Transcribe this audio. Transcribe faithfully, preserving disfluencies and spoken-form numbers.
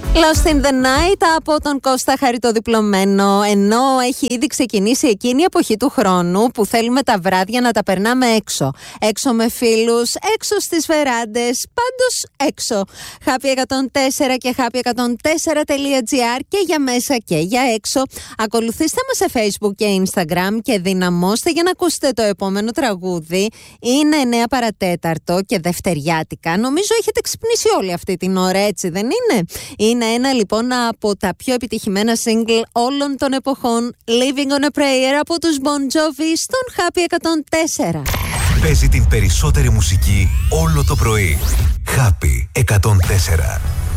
Lost in the Night από τον Κώστα Χαριτοδιπλωμένο. Ενώ έχει ήδη ξεκινήσει εκείνη η εποχή του χρόνου που θέλουμε τα βράδια να τα περνάμε έξω. Έξω με φίλους, έξω στις βεράντες, πάντως έξω. Happy εκατόν τέσσερα και happy εκατόν τέσσερα τελεία τζι άρ και για μέσα και για έξω. Ακολουθήστε μας σε Facebook και Instagram και δυναμώστε για να ακούσετε το επόμενο τραγούδι. Είναι εννέα παρατέταρτο και δευτεριάτικα. Νομίζω έχετε ξυπνήσει όλη αυτή την ώρα, έτσι δεν είναι? Είναι Είναι ένα λοιπόν από τα πιο επιτυχημένα single όλων των εποχών, Living on a Prayer από τους Bon Jovi στον Happy εκατόν τέσσερα. Παίζει την περισσότερη μουσική όλο το πρωί. Happy εκατόν τέσσερα.